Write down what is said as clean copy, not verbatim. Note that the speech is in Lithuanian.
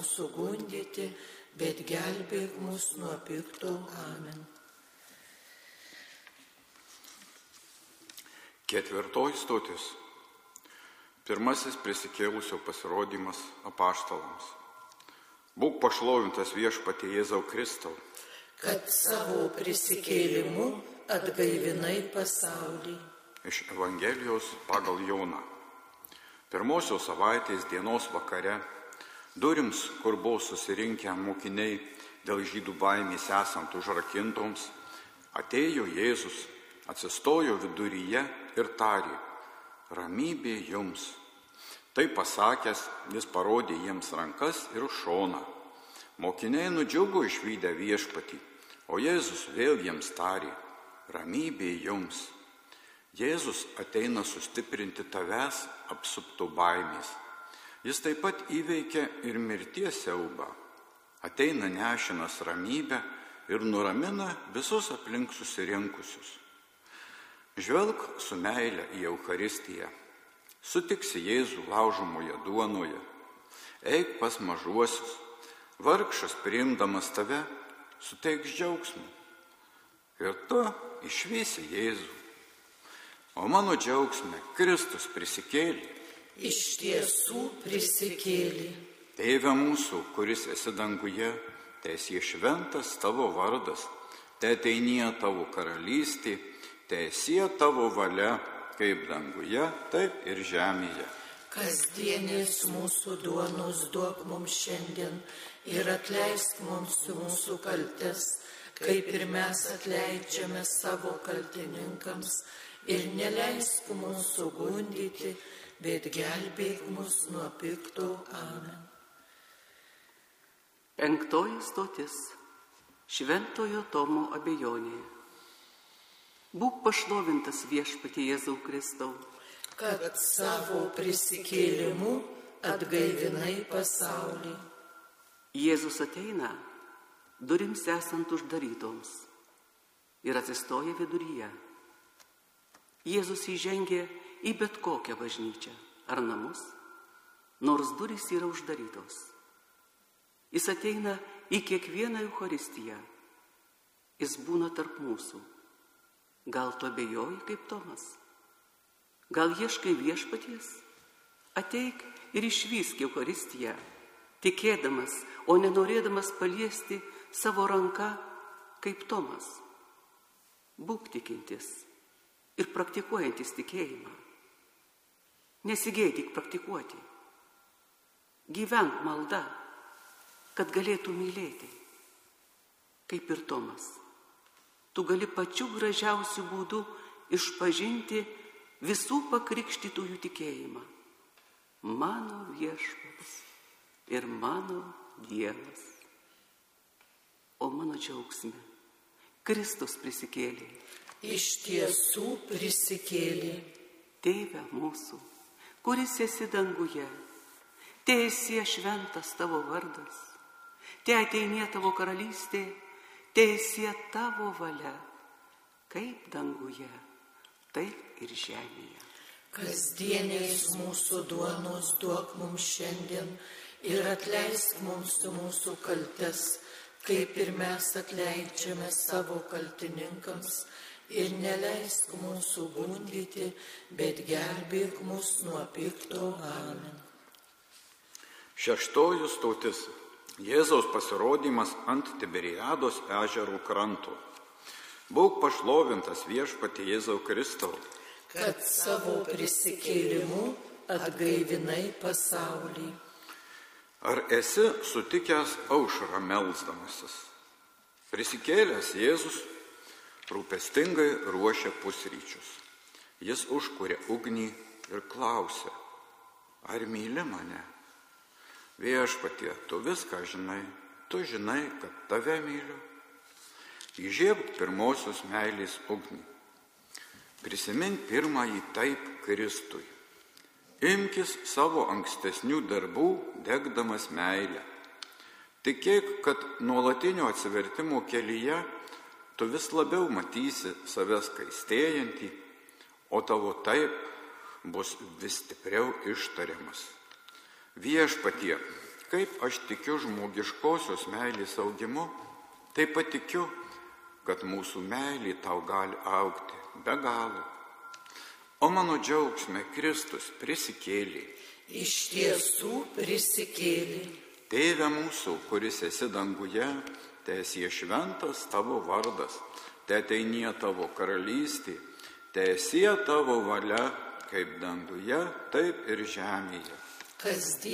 mūsų gundyti, bet gelbėk mus nuo pikto. Amen. Ketvirtoji stotis. Pirmasis prisikėlusio pasirodymas apaštalams. Būk pašlovintas Viešpatie Jėzau Kristau, kad savo prisikėlimu atgaivinai pasaulį. Iš Evangelijos pagal Joną. Pirmosios savaitės dienos vakare, durims, kur buvo susirinkę mokiniai dėl žydų baimės esant užrakintoms, atėjo Jėzus, atsistojo viduryje ir tarė: ramybė jums. Tai pasakęs, jis parodė jiems rankas ir šoną. Mokiniai nudžiugo išvydę Viešpatį, o Jėzus vėl jiems tarė: ramybė jums. Jėzus ateina sustiprinti tavęs apsupto baimės. Jis taip pat įveikia ir mirties siaubą. Ateina nešinas ramybę ir nuramina visus aplink susirinkusius. Žvelk su meile į Eucharistiją. Sutiksi Jėzų laužomoje duonoje. Eik pas mažuosius. Vargšas priimdamas tave suteiks džiaugsmą. Ir tu išvysi Jėzų. O mano džiaugsme Kristus prisikėlė. Iš tiesų prisikėlė. Tėve mūsų, kuris esi danguje, teesie šventas tavo vardas, teateinie tavo karalystė, teesie tavo valia, kaip danguje, taip ir žemėje. Kasdienės mūsų duonos duok mums šiandien ir atleisk mums mūsų kaltes, kaip ir mes atleidžiame savo kaltininkams, ir neleisk mūsų gundyti, bet gelbėk mus nuo pikto. Amen. Penktoji stotis. Šventojo Tomo abejonė. Būk pašlovintas Viešpatie Jėzau Kristau, kad savo prisikėlimu atgaivinai pasaulį. Jėzus ateina, durims esant uždarytoms, ir atsistoja viduryje. Jėzus įžengė į bet kokią bažnyčią ar namus, nors durys yra uždarytos. Jis ateina į kiekvieną Eucharistiją. Jis būna tarp mūsų. Gal tu abejoji kaip Tomas? Gal ieškai Viešpaties? Ateik ir išvysk Eucharistiją, tikėdamas, o nenorėdamas paliesti savo ranką kaip Tomas. Būk tikintis ir praktikuojantis tikėjimą. Nesigėdyk praktikuoti. Gyvenk malda, kad galėtų mylėti. Kaip ir Tomas, tu gali pačiu gražiausiu būdu išpažinti visų pakrikštytųjų tikėjimą. Mano Viešpats ir mano Dievas. O mano džiaugsme Kristus prisikėlė. Iš tiesų prisikėlė. Tėve mūsų, kuris esi danguje, teesie šventas tavo vardas, teateinie tavo karalystė, teesie tavo valia, kaip danguje, taip ir žemėje. Kasdienės mūsų duonos duok mums šiandien ir atleisk mums mūsų kaltes, kaip ir mes atleidžiame savo kaltininkams, ir neleisk mūsų gundyti, bet gelbėk mus nuo pikto. Amen. Šeštoji stotis. Jėzaus pasirodymas ant Tiberiados ežero kranto. Būk pašlovintas Viešpatie Jėzau Kristau, kad savo prisikėlimu atgaivinai pasaulį. Ar esi sutikęs aušrą melsdamasis? Prisikėlęs Jėzus rūpestingai ruošia pusryčius. Jis užkuria ugnį ir klausia: ar myli mane? Viešpatie, tu viską žinai, tu žinai, kad tave myliu. Įžiebk pirmosios meilės ugnį. Prisimink pirmąjį taip Kristui. Imkis savo ankstesnių darbų, degdamas meilę. Tikėk, kad nuolatinio atsivertimo kelyje tu vis labiau matysi save skaistėjantį, o tavo taip bus vis stipriau ištariamas. Viešpatie, kaip aš tikiu žmogiškosios meilės augimu, taip pat tikiu, kad mūsų meilė tau gali augti be galo. O mano džiaugsme Kristus prisikėlė. Iš tiesų prisikėlė. Tėve mūsų, kuris esi danguje, teesie šventas tavo vardas, teateinie tavo karalystė, teesie tavo valia, kaip danguje, taip ir žemėje. Kasdien